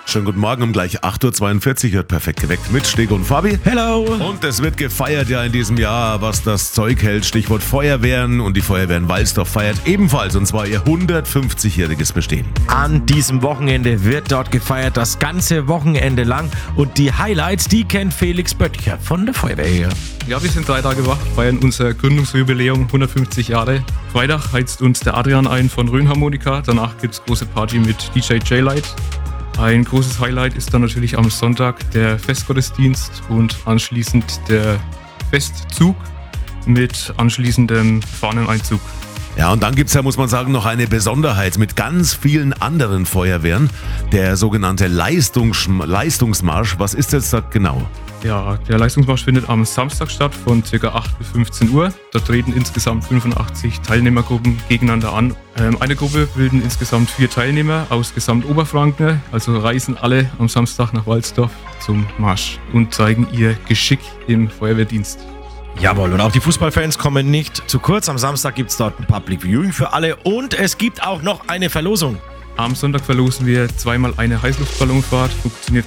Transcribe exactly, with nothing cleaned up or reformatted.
Schönen guten Morgen, um gleich acht Uhr zweiundvierzig wird perfekt geweckt mit Steg und Fabi. Hello! Und es wird gefeiert ja in diesem Jahr, was das Zeug hält. Stichwort Feuerwehren. Und die Feuerwehren Walsdorf feiert ebenfalls, und zwar ihr hundertfünfzigjähriges Bestehen. An diesem Wochenende wird dort gefeiert, das ganze Wochenende lang. Und die Highlights, die kennt Felix Böttcher von der Feuerwehr hier. Ja, wir sind drei Tage wach, feiern unser Gründungsjubiläum, hundertfünfzig Jahre. Freitag heizt uns der Adrian ein von Rhönharmonika. Danach gibt es große Party mit D J J-Light. Ein großes Highlight ist dann natürlich am Sonntag der Festgottesdienst und anschließend der Festzug mit anschließendem Fahneneinzug. Ja, und dann gibt's ja, muss man sagen, noch eine Besonderheit mit ganz vielen anderen Feuerwehren. Der sogenannte Leistungs- Leistungsmarsch. Was ist das da genau? Ja, der Leistungsmarsch findet am Samstag statt von ca. acht bis fünfzehn Uhr. Da treten insgesamt fünfundachtzig Teilnehmergruppen gegeneinander an. Ähm, eine Gruppe bilden insgesamt vier Teilnehmer aus Gesamt-Oberfranken, also reisen alle am Samstag nach Walsdorf zum Marsch und zeigen ihr Geschick im Feuerwehrdienst. Jawohl, und auch die Fußballfans kommen nicht zu kurz. Am Samstag gibt es dort ein Public Viewing für alle und es gibt auch noch eine Verlosung. Am Sonntag verlosen wir zweimal eine Heißluftballonfahrt. Funktioniert